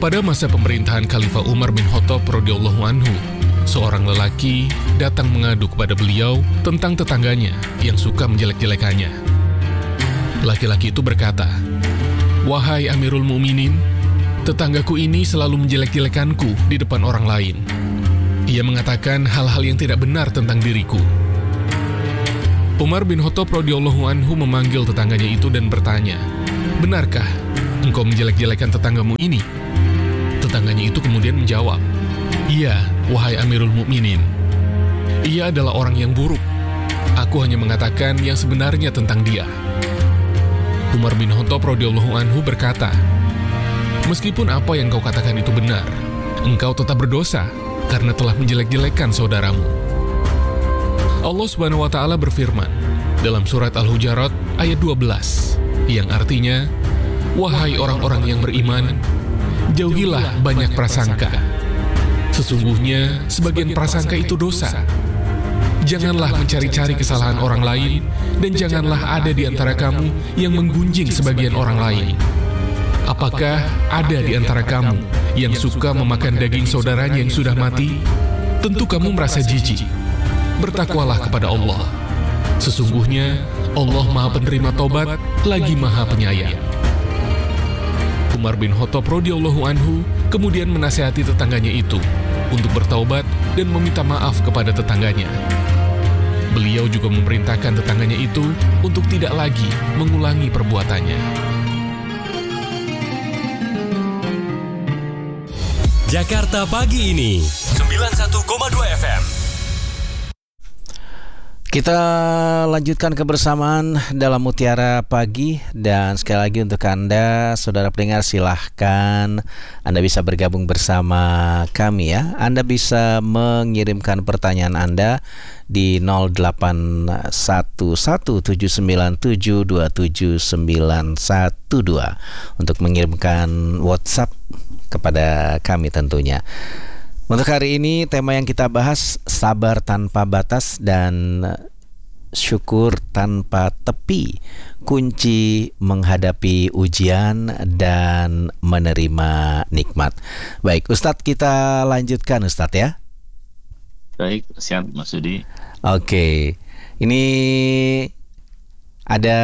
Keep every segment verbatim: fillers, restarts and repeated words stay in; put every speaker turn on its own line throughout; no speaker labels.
Pada masa pemerintahan Khalifah Umar bin Khattab radhiyallahu anhu, seorang lelaki datang mengadu kepada beliau tentang tetangganya yang suka menjelek-jelekannya. Laki-laki itu berkata, "Wahai Amirul Mukminin, tetanggaku ini selalu menjelek-jelekanku di depan orang lain. Ia mengatakan hal-hal yang tidak benar tentang diriku." Umar bin Khattab radhiyallahu anhu memanggil tetangganya itu dan bertanya, "Benarkah engkau menjelek-jelekan tetanggamu ini?" Tetangganya itu kemudian menjawab, "Iya, wahai Amirul Mukminin. Ia adalah orang yang buruk. Aku hanya mengatakan yang sebenarnya tentang dia." Umar bin Khattab radhiyallahu anhu berkata, "Meskipun apa yang kau katakan itu benar, engkau tetap berdosa karena telah menjelek-jelekan saudaramu." Allah Subhanahu wa taala berfirman dalam surat Al-Hujurat ayat dua belas yang artinya, "Wahai orang-orang yang beriman, jauhilah banyak prasangka. Sesungguhnya sebagian prasangka itu dosa. Janganlah mencari-cari kesalahan orang lain, dan janganlah ada di antara kamu yang menggunjing sebagian orang lain. Apakah ada di antara kamu yang suka memakan daging saudaranya yang sudah mati? Tentu kamu merasa jijik. Bertakwalah kepada Allah. Sesungguhnya Allah Maha Penerima Tobat, lagi Maha Penyayang." Umar bin Khattab radhiyallahu anhu kemudian menasihati tetangganya itu untuk bertaubat dan meminta maaf kepada tetangganya. Beliau juga memerintahkan tetangganya itu untuk tidak lagi mengulangi perbuatannya.
Jakarta Pagi ini sembilan puluh satu koma dua F M.
Kita lanjutkan kebersamaan dalam Mutiara Pagi, dan sekali lagi untuk Anda, saudara pendengar, silahkan Anda bisa bergabung bersama kami ya. Anda bisa mengirimkan pertanyaan Anda di nol delapan satu satu tujuh sembilan tujuh dua tujuh sembilan satu dua untuk mengirimkan WhatsApp kepada kami tentunya. Untuk hari ini tema yang kita bahas sabar tanpa batas dan syukur tanpa tepi, kunci menghadapi ujian dan menerima nikmat. Baik, Ustadz, kita lanjutkan Ustadz ya.
Baik, siap Mas Yudi.
Oke, ini ada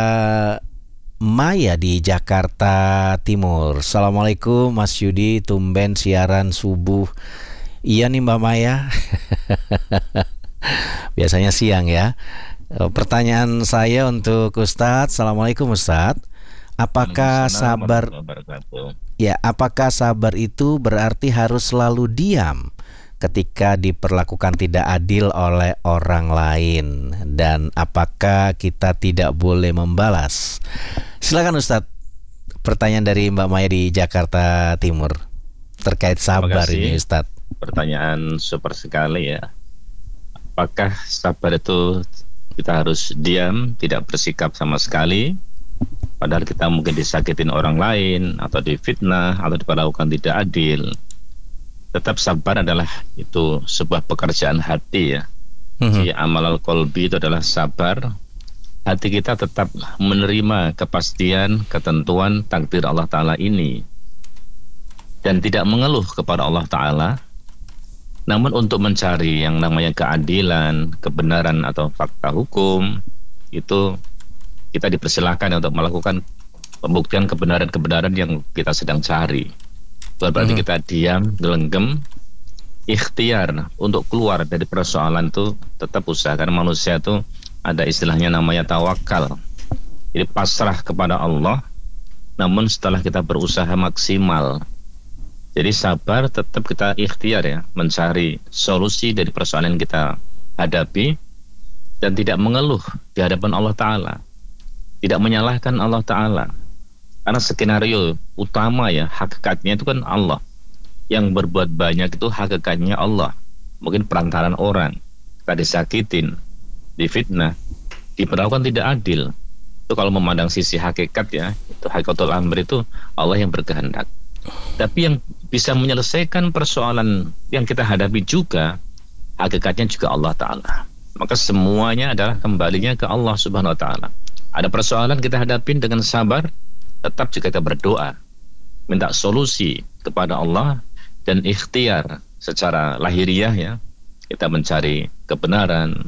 Maya di Jakarta Timur. Assalamualaikum Mas Yudi, tumben siaran subuh. Iya nih Mbak Maya. Biasanya siang ya. Pertanyaan saya untuk Ustadz. Assalamualaikum Ustadz. Apakah sabar Ya, apakah sabar itu berarti harus selalu diam ketika diperlakukan tidak adil oleh orang lain, dan apakah kita tidak boleh membalas? Silakan Ustadz, pertanyaan dari Mbak Maya di Jakarta Timur terkait sabar ini Ustadz.
Pertanyaan super sekali ya. Apakah sabar itu kita harus diam, tidak bersikap sama sekali, padahal kita mungkin disakitin orang lain, atau difitnah, atau diperlakukan tidak adil? Tetap sabar adalah itu sebuah pekerjaan hati ya. Mm-hmm. Si amal al-qalbi itu adalah sabar. Hati kita tetap menerima kepastian, ketentuan, takdir Allah Ta'ala ini, dan tidak mengeluh kepada Allah Ta'ala. Namun untuk mencari yang namanya keadilan, kebenaran atau fakta hukum, itu kita dipersilakan untuk melakukan pembuktian kebenaran-kebenaran yang kita sedang cari. Bukan berarti hmm. kita diam, gelenggem, ikhtiar untuk keluar dari persoalan itu tetap usaha, karena manusia itu ada istilahnya namanya tawakal. Jadi pasrah kepada Allah, namun setelah kita berusaha maksimal. Jadi sabar, tetap kita ikhtiar ya, mencari solusi dari persoalan yang kita hadapi, dan tidak mengeluh di hadapan Allah Ta'ala, tidak menyalahkan Allah Ta'ala. Karena skenario utama ya, hakikatnya itu kan Allah. Yang berbuat banyak itu hakikatnya Allah. Mungkin perantaran orang, kita disakitin, difitnah, diperlakukan tidak adil. Itu kalau memandang sisi hakikat ya, itu hakikatul amr itu Allah yang berkehendak. Tapi yang bisa menyelesaikan persoalan yang kita hadapi juga, hakikatnya juga Allah Ta'ala. Maka semuanya adalah kembalinya ke Allah Subhanahu Wa Ta'ala. Ada persoalan kita hadapin dengan sabar, tetap juga kita berdoa, minta solusi kepada Allah dan ikhtiar secara lahiriah ya, kita mencari kebenaran.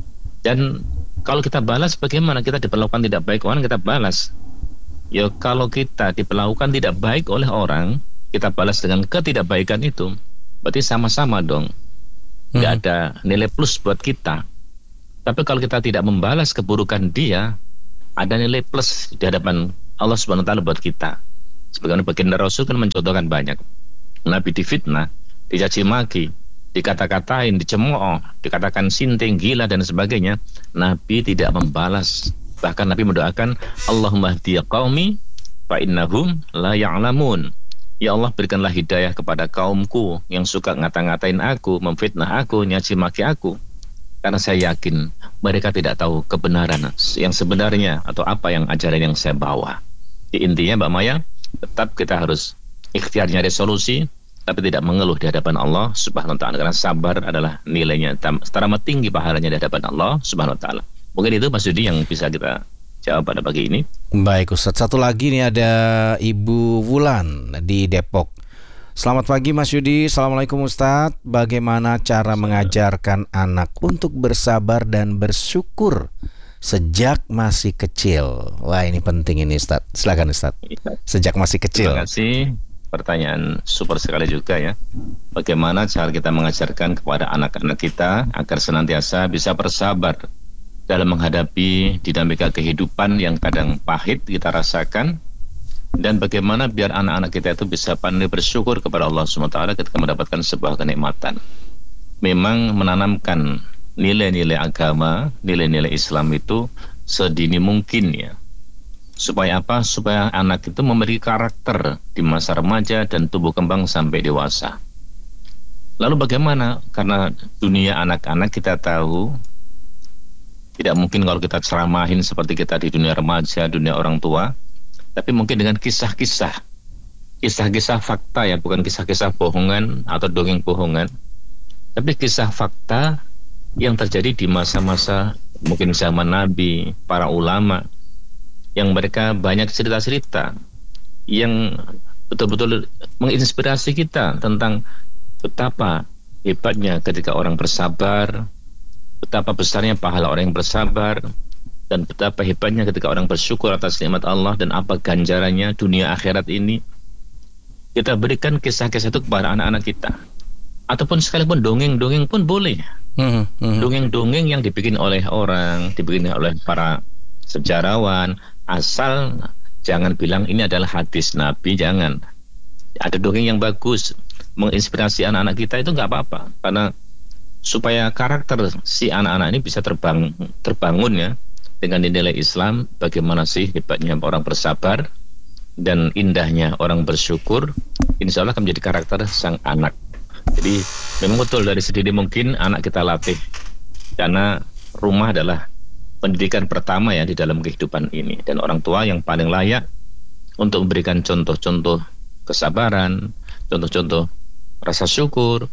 Dan kalau kita balas, bagaimana kita diperlakukan tidak baik orang, kita balas. Ya kalau kita diperlakukan tidak baik oleh orang, kita balas dengan ketidakbaikan itu, berarti sama-sama dong, nggak hmm. ada nilai plus buat kita. Tapi kalau kita tidak membalas keburukan dia, ada nilai plus di hadapan Allah Subhanahu wa taala buat kita. Sebagaimana baginda Rasul kan mencontohkan banyak. Nabi difitnah, dicaci maki, dikata-katain, dicemooh, dikatakan sinting, gila dan sebagainya. Nabi tidak membalas. Bahkan Nabi mendoakan, Allahumma hdiya qaumi fa innahum la ya'lamun. Ya Allah, berikanlah hidayah kepada kaumku yang suka ngata-ngatain aku, memfitnah aku, nyaci maki aku. Karena saya yakin mereka tidak tahu kebenaran yang sebenarnya atau apa yang ajaran yang saya bawa. Di intinya Mbak Maya, tetap kita harus ikhtiar nyari solusi, tapi tidak mengeluh di hadapan Allah Subhanahu wa taala, karena sabar adalah nilainya setara tinggi pahalanya di hadapan Allah Subhanahu wa taala. Mungkin itu Mas Yudi yang bisa kita jawab pada pagi ini.
Baik Ustadz, satu lagi nih ada Ibu Wulan di Depok. Selamat pagi Mas Yudi. Assalamualaikum Ustadz. Bagaimana cara mengajarkan anak untuk bersabar dan bersyukur sejak masih kecil? Wah, ini penting ini Ustadz. Silakan Ustadz. Sejak masih kecil.
Terima kasih. Pertanyaan super sekali juga ya. Bagaimana cara kita mengajarkan kepada anak-anak kita agar senantiasa bisa bersabar dalam menghadapi dinamika kehidupan yang kadang pahit kita rasakan, dan bagaimana biar anak-anak kita itu bisa pandai bersyukur kepada Allah subhanahu wa taala ketika mendapatkan sebuah kenikmatan. Memang menanamkan nilai-nilai agama, nilai-nilai Islam itu sedini mungkin ya. Supaya apa? Supaya anak itu memiliki karakter di masa remaja dan tumbuh kembang sampai dewasa. Lalu bagaimana? Karena dunia anak-anak kita tahu tidak mungkin kalau kita ceramahin seperti kita di dunia remaja, dunia orang tua, tapi mungkin dengan kisah-kisah, kisah-kisah fakta ya, bukan kisah-kisah bohongan atau dongeng bohongan, tapi kisah fakta yang terjadi di masa-masa mungkin zaman Nabi, para ulama, yang mereka banyak cerita-cerita yang betul-betul menginspirasi kita tentang betapa hebatnya ketika orang bersabar, betapa besarnya pahala orang yang bersabar, dan betapa hebatnya ketika orang bersyukur atas nikmat Allah, dan apa ganjarannya dunia akhirat ini. Kita berikan kisah-kisah itu kepada anak-anak kita, ataupun sekalipun dongeng-dongeng pun boleh. Hmm, hmm. Dongeng-dongeng yang dibikin oleh orang, dibikin oleh para sejarawan, asal jangan bilang ini adalah hadis Nabi, jangan. Ada dongeng yang bagus menginspirasi anak-anak kita, itu nggak apa-apa, karena supaya karakter si anak-anak ini bisa terbang, terbangun ya dengan nilai Islam. Bagaimana sih hebatnya orang bersabar dan indahnya orang bersyukur, insya Allah akan menjadi karakter sang anak. Jadi memang betul dari sedini mungkin anak kita latih, karena rumah adalah pendidikan pertama ya di dalam kehidupan ini, dan orang tua yang paling layak untuk memberikan contoh-contoh kesabaran, contoh-contoh rasa syukur,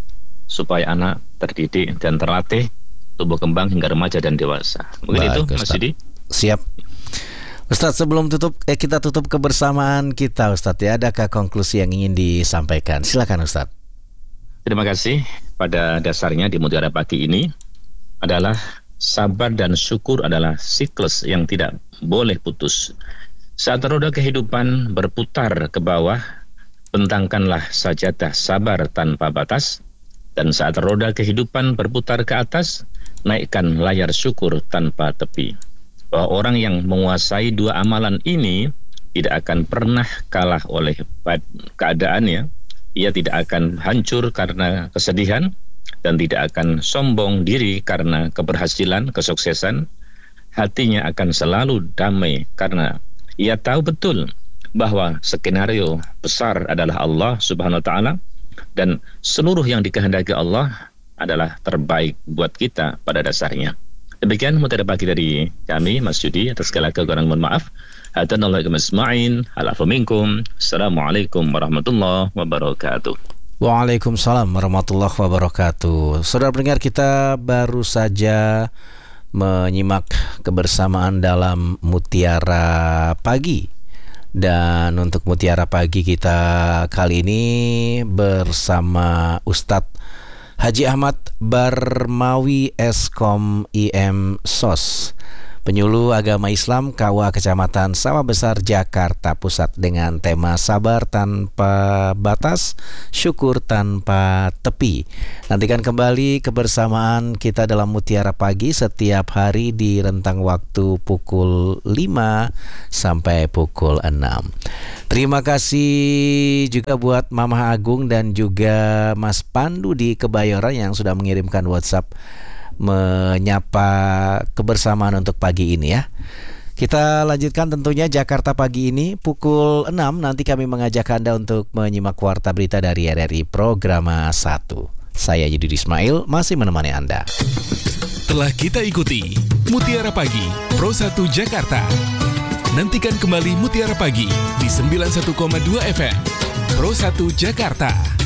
supaya anak terdidik dan terlatih tumbuh kembang hingga remaja dan dewasa. Mungkin baik, itu Mas Yudi.
Siap Ustadz, sebelum tutup eh, kita tutup kebersamaan kita Ustadz ya, adakah konklusi yang ingin disampaikan? Silakan Ustadz.
Terima kasih. Pada dasarnya di Mutiara Pagi ini adalah sabar dan syukur adalah siklus yang tidak boleh putus. Saat roda kehidupan berputar ke bawah, bentangkanlah sajadah sabar tanpa batas. Dan saat roda kehidupan berputar ke atas, naikkan layar syukur tanpa tepi. Bahwa orang yang menguasai dua amalan ini tidak akan pernah kalah oleh keadaannya. Ia tidak akan hancur karena kesedihan, dan tidak akan sombong diri karena keberhasilan, kesuksesan. Hatinya akan selalu damai karena ia tahu betul bahwa skenario besar adalah Allah Subhanahu wa taala, dan seluruh yang dikehendaki Allah adalah terbaik buat kita pada dasarnya. Demikian Mutiara Pagi dari kami, Mas Yudi. Atas segala kekurangan mohon maaf. Hadanallahu ajma'in. Alafu minkum. Assalamualaikum warahmatullahi wabarakatuh.
Waalaikumsalam warahmatullahi wabarakatuh. Saudara pendengar, kita baru saja menyimak kebersamaan dalam Mutiara Pagi Dan untuk Mutiara Pagi kita kali ini bersama Ustadz Haji Ahmad Barmawi Eskom I M Sos, penyuluh agama Islam K W A Kecamatan Sawah Besar, Jakarta Pusat, dengan tema sabar tanpa batas, syukur tanpa tepi. Nantikan kembali kebersamaan kita dalam Mutiara Pagi setiap hari di rentang waktu pukul lima sampai pukul enam. Terima kasih juga buat Mama Agung dan juga Mas Pandu di Kebayoran yang sudah mengirimkan WhatsApp menyapa kebersamaan untuk pagi ini ya. Kita lanjutkan tentunya Jakarta Pagi ini pukul enam. Nanti kami mengajak Anda untuk menyimak warta berita dari R R I Programa satu. Saya Yudi Ismail masih menemani Anda.
Telah kita ikuti Mutiara Pagi Pro satu Jakarta. Nantikan kembali Mutiara Pagi di sembilan puluh satu koma dua F M Pro satu Jakarta.